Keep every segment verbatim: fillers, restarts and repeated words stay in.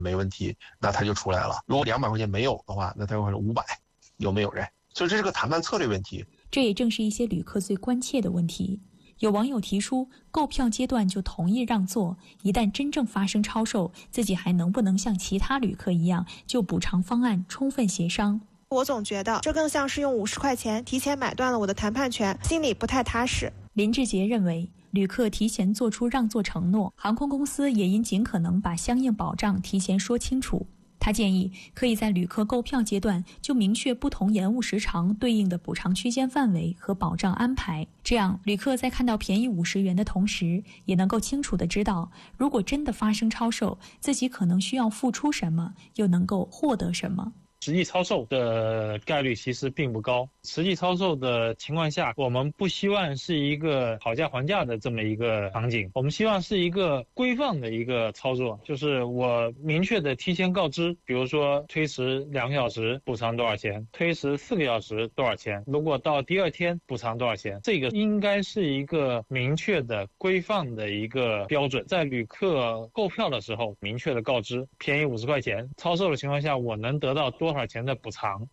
没问题，那他就出来了。如果两百块钱没有的话，那他会是五百，有没有人？所以这是个谈判策略问题。 这也正是一些旅客最关切的问题。有网友提出，购票阶段就同意让座，一旦真正发生超售，自己还能不能像其他旅客一样，就补偿方案充分协商？ 我总觉得这更像是用五十块钱提前买断了我的谈判权，心里不太踏实。 林志杰认为，旅客提前做出让座承诺，航空公司也应尽可能把相应保障提前说清楚。他建议可以在旅客购票阶段就明确不同延误时长对应的补偿区间范围和保障安排，这样旅客在看到便宜五十元的同时，也能够清楚地知道，如果真的发生超售，自己可能需要付出什么，又能够获得什么。 实际超售的概率其实并不高。实际超售的情况下，我们不希望是一个讨价还价的这么一个场景，我们希望是一个规范的一个操作，就是我明确的提前告知，比如说推迟两个小时补偿多少钱，推迟四个小时多少钱，如果到第二天补偿多少钱，这个应该是一个明确的规范的一个标准。在旅客购票的时候明确的告知，便宜五十块钱，超售的情况下我能得到多多少钱的补偿？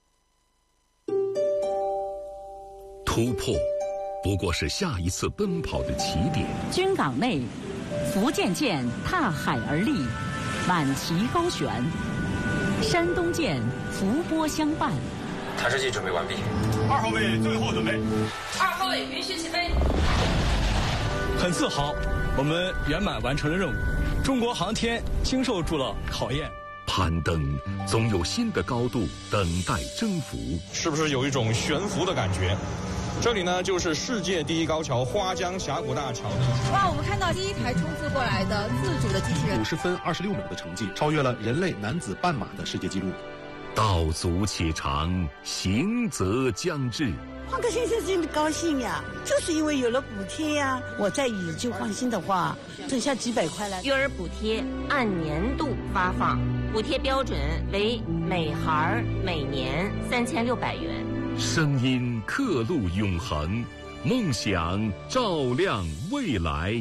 突破不过是下一次奔跑的起点。 军港内，福建舰踏海而立，满旗高悬；山东舰浮波相伴。 弹射器准备完毕。 二号位最后准备。 二号位允许起飞。 很自豪，我们圆满完成了任务。中国航天经受住了考验。 攀登总有新的高度等待征服， 是不是有一种悬浮的感觉？这里呢，就是世界第一高桥花江峡谷大桥。 哇，我们看到第一台冲刺过来的自主的机器人， 五十分二十六秒的成绩，超越了人类男子半马的世界纪录。 道阻且长，行则将至。 换个先生真的高兴呀，就是因为有了补贴呀。我在以旧换新的话，挣下几百块来。 育儿补贴按年度发放，补贴标准为每孩每年三千六百元。 声音刻录永恒，梦想照亮未来。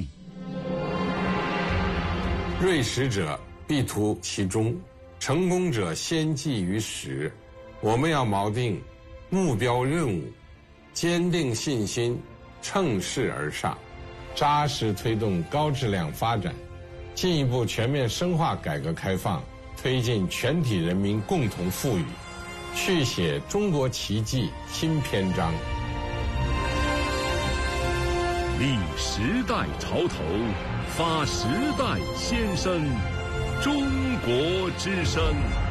锐识者必图其中，成功者先记于始。我们要锚定目标任务，坚定信心，乘势而上，扎实推动高质量发展，进一步全面深化改革开放，推进全体人民共同富裕，续写中国奇迹新篇章。 立时代潮头，发时代先声，中国之声。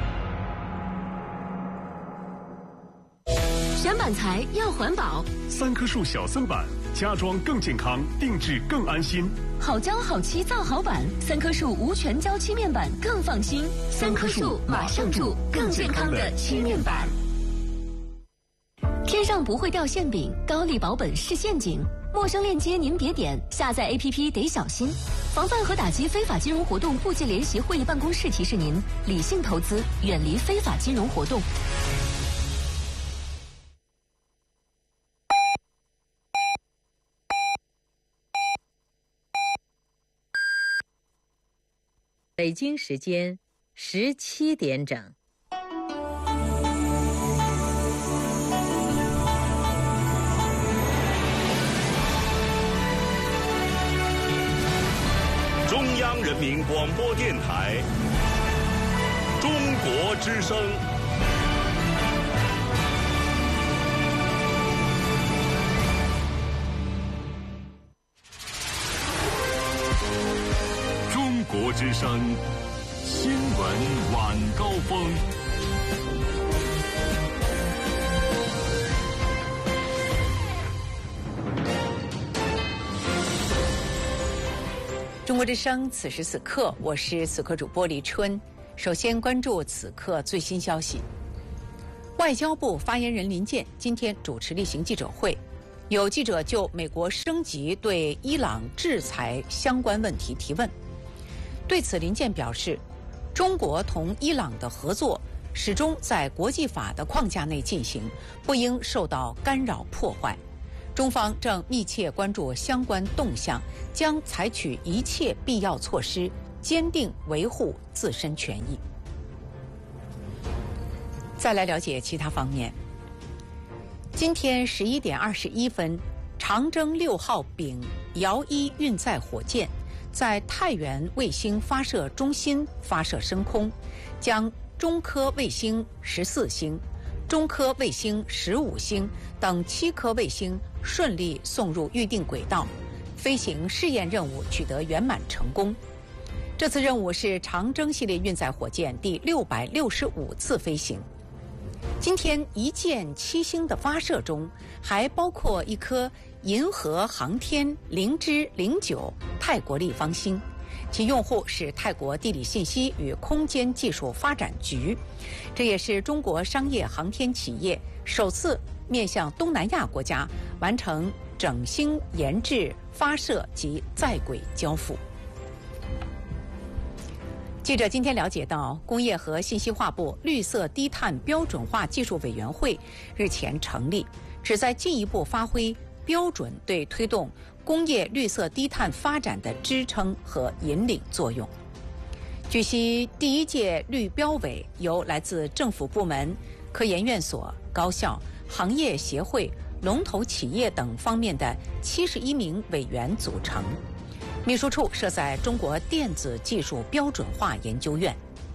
选板材要环保， 三棵树小森板，家装更健康，定制更安心。 好胶好漆造好板，三棵树无全胶漆面板更放心。三棵树马上住，更健康的漆面板。天上不会掉馅饼，高利保本是陷阱。陌生链接您别点，下载 A P P 得小心。防范和打击非法金融活动部际联席会议办公室提示您：理性投资，远离非法金融活动。 北京时间十七点整。 中央人民广播电台，中国之声。中国之声新闻晚高峰。 中国之声，此时此刻，我是此刻主播李春。首先关注此刻最新消息。外交部发言人林健今天主持例行记者会，有记者就美国升级对伊朗制裁相关问题提问。对此，林健表示，中国同伊朗的合作始终在国际法的框架内进行，不应受到干扰破坏。中方正密切关注相关动向，将采取一切必要措施， 坚定维护自身权益。再来了解其他方面。今天十一点二十一分，长征六号丙遥一运载火箭在太原卫星发射中心发射升空，将中科卫星十四星、中科卫星十五星等七颗卫星顺利送入预定轨道，飞行试验任务取得圆满成功。这次任务是长征系列运载火箭第六百六十五次飞行。今天一箭七星的发射中，还包括一颗银河航天零之零九泰国立方星，其用户是泰国地理信息与空间技术发展局，这也是中国商业航天企业首次面向东南亚国家完成整星研制、发射及在轨交付。记者今天了解到，工业和信息化部绿色低碳标准化技术委员会日前成立，旨在进一步发挥标准对推动工业绿色低碳发展的支撑和引领作用。据悉，第一届绿标委由来自政府部门、科研院所、高校、行业协会、龙头企业等方面的七十一名委员组成。秘书处设在中国电子技术标准化研究院。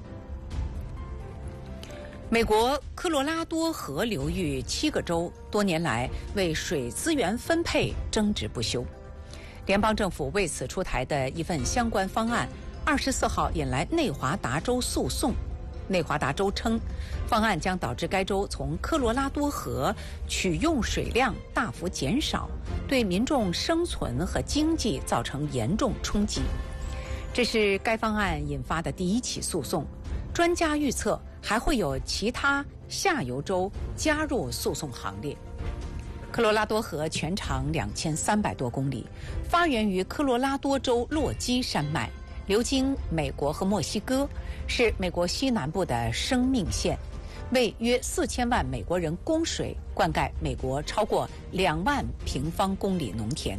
美国科罗拉多河流域七个州多年来为水资源分配争执不休，联邦政府为此出台的一份相关方案，二十四号引来内华达州诉讼。内华达州称，方案将导致该州从科罗拉多河取用水量大幅减少，对民众生存和经济造成严重冲击。这是该方案引发的第一起诉讼，专家预测还会有其他下游州加入诉讼行列。科罗拉多河全长两千三百多公里，发源于科罗拉多州落基山脉，流经美国和墨西哥，是美国西南部的生命线，为约四千万美国人供水，灌溉美国超过两万平方公里农田。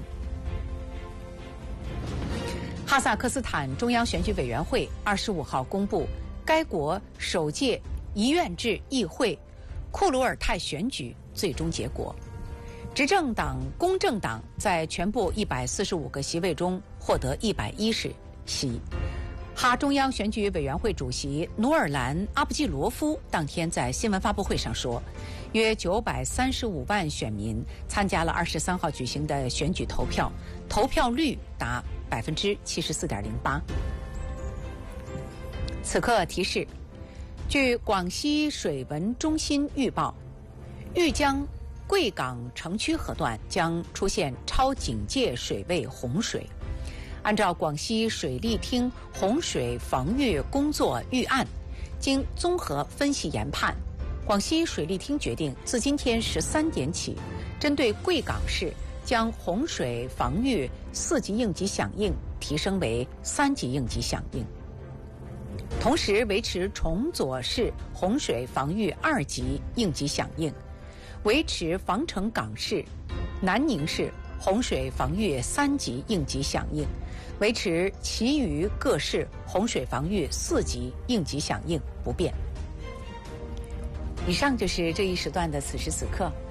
哈萨克斯坦中央选举委员会二十五号公布该国首届一院制议会库鲁尔泰选举最终结果。执政党公正党在全部一百四十五个席位中获得一百一十席。哈中央选举委员会主席努尔兰阿布季罗夫当天在新闻发布会上说，约九百三十五万选民参加了二十三号举行的选举投票，投票率达百分之七十四点零八。此刻提示，据广西水文中心预报，豫江贵港城区河段将出现超警戒水位洪水。按照广西水利厅洪水防御工作预案，经综合分析研判，广西水利厅决定自今天十三点起，针对贵港市将洪水防御四级应急响应提升为三级应急响应，同时维持崇左市洪水防御二级应急响应，维持防城港市、南宁市洪水防御三级应急响应，维持其余各市洪水防御四级应急响应不变。以上就是这一时段的此时此刻。